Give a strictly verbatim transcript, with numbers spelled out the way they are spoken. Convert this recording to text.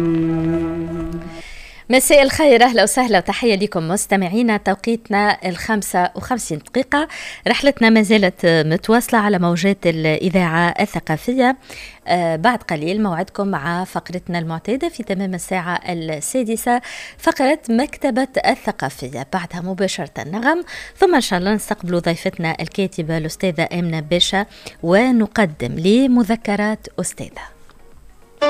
مساء الخير، أهلا وسهلا وتحية لكم مستمعينا. توقيتنا الخامسة وخمسين دقيقة. رحلتنا ما زالت متواصلة على موجات الإذاعة الثقافية. آه بعد قليل موعدكم مع فقرتنا المعتادة في تمام الساعة السادسة، فقرة مكتبة الثقافية. بعدها مباشرة نغم، ثم إن شاء الله نستقبل ضيفتنا الكاتبة الأستاذة آمنة باشا ونقدم لمذكرات أستاذة.